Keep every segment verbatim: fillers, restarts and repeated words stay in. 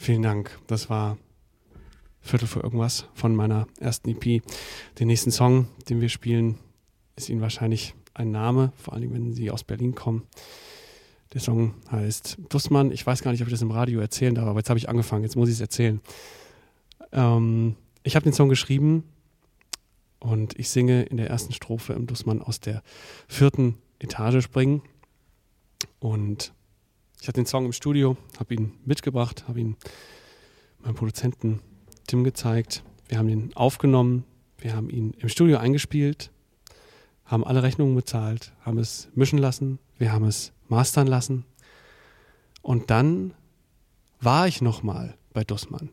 Vielen Dank. Das war Viertel vor irgendwas von meiner ersten E P. Den nächsten Song, den wir spielen, ist Ihnen wahrscheinlich ein Name, vor allem wenn Sie aus Berlin kommen. Der Song heißt Dussmann. Ich weiß gar nicht, ob ich das im Radio erzählen darf, aber jetzt habe ich angefangen, jetzt muss ich es erzählen. Ähm, ich habe den Song geschrieben und ich singe in der ersten Strophe im Dussmann aus der vierten Etage springen. Und ich hatte den Song im Studio, habe ihn mitgebracht, habe ihn meinem Produzenten Tim gezeigt. Wir haben ihn aufgenommen, wir haben ihn im Studio eingespielt, haben alle Rechnungen bezahlt, haben es mischen lassen, wir haben es mastern lassen. Und dann war ich nochmal bei Dussmann.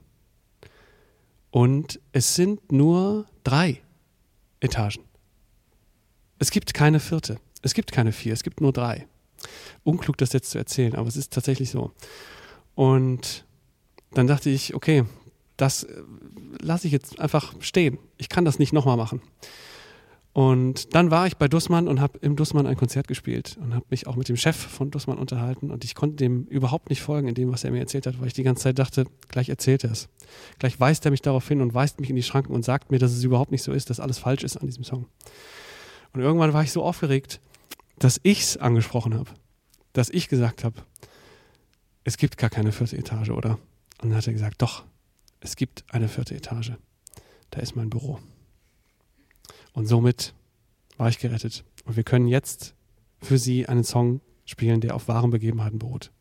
Und es sind nur drei Etagen. Es gibt keine vierte, es gibt keine vier, es gibt nur drei. Unklug, das jetzt zu erzählen, aber es ist tatsächlich so. Und dann dachte ich, okay, das lasse ich jetzt einfach stehen. Ich kann das nicht nochmal machen. Und dann war ich bei Dussmann und habe im Dussmann ein Konzert gespielt und habe mich auch mit dem Chef von Dussmann unterhalten und ich konnte dem überhaupt nicht folgen in dem, was er mir erzählt hat, weil ich die ganze Zeit dachte, gleich erzählt er es. Gleich weist er mich darauf hin und weist mich in die Schranken und sagt mir, dass es überhaupt nicht so ist, dass alles falsch ist an diesem Song. Und irgendwann war ich so aufgeregt, dass ich es angesprochen habe. Dass ich gesagt habe, es gibt gar keine vierte Etage, oder? Und dann hat er gesagt, doch, es gibt eine vierte Etage. Da ist mein Büro. Und somit war ich gerettet. Und wir können jetzt für Sie einen Song spielen, der auf wahren Begebenheiten beruht.